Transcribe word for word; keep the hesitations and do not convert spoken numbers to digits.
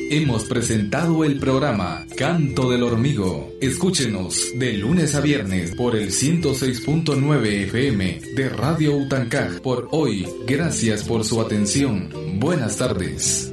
Hemos presentado el programa Canto del Hormigo. Escúchenos de lunes a viernes por el ciento seis punto nueve F M de Radio Utancaj. Por hoy, gracias por su atención. Buenas tardes.